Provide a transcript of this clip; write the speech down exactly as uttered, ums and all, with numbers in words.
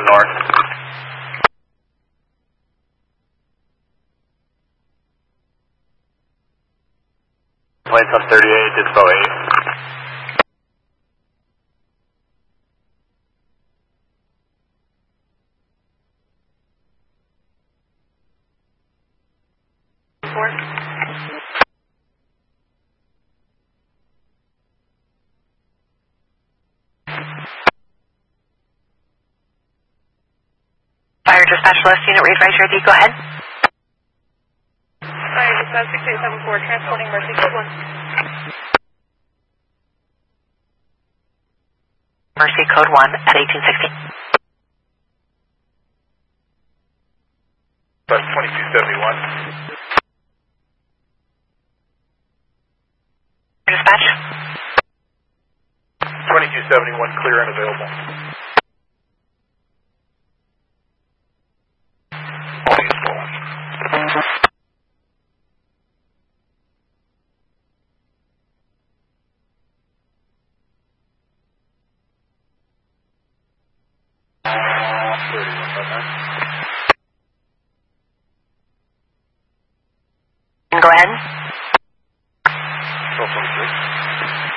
one north. Plane sub thirty-eight, Dispo eight. Four. Fire dispatch list unit, read right here, go ahead. Fire dispatch six eight seven four, transporting Mercy code one. Mercy code one at eighteen sixty. Bus twenty-two seventy-one. Dispatch. twenty-two seventy-one, clear and available. All useful. Go ahead. twelve twenty-three.